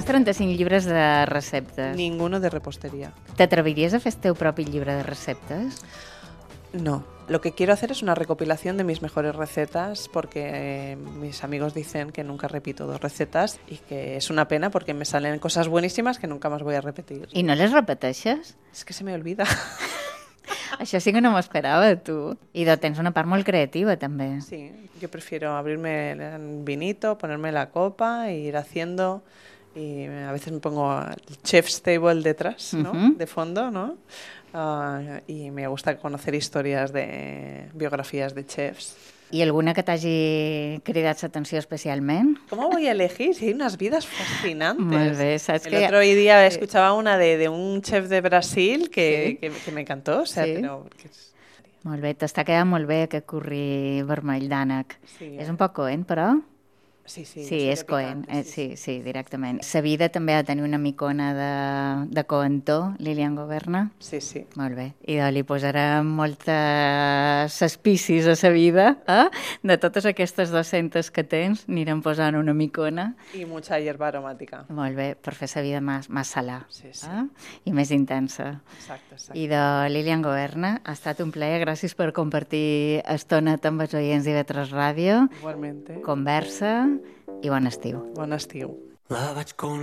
35 llibres de receptes. Ninguno de repostería. T'atreviries a fer el teu propi llibre de receptes? No. Lo que quiero hacer es una recopilación de mis mejores recetas porque mis amigos dicen que nunca repito 2 recetas y que es una pena porque me salen cosas buenísimas que nunca más voy a repetir. I no les repeteixes? Es que se me olvida. Això sí que no m'ho esperava, tu. I tens una part molt creativa, també. Sí, yo prefiero abrirme el vinito, ponerme la copa e ir haciendo. Y a veces me pongo el chef's table detrás, ¿no? De fondo, ¿no? Y me gusta conocer historias de biografías de chefs. I alguna que t'hagi cridat l'atenció especialment? ¿Cómo voy a elegir si hay unas vidas fascinantes? Molt bé, saps El que... otro día escuchaba una de un chef de Brasil que me encantó. O sea, Sí. pero Molt bé, t'està quedant molt bé aquest curri vermell d'ànec. Sí, És un poc coent, però... sí, Sí, soy és de coent. picante, Sí, directament. Sa vida també ha de tenir una micona de coentó, Lilian Governa. Sí, sí. Molt bé. I li posarem moltes espicis a sa vida, eh? De totes aquestes 200 que tens, anirem posant una micona. Y mucha hierba aromática. Molt bé, per fer sa vida més salà. Sí, sí. I més intensa. Exacto, exacto. I de Lilian Governa, ha estat un plaer. Gràcies per compartir estona amb els oients d'IV3 Ràdio. Igualmente. Conversa i bon estiu. Bon estiu. La vaig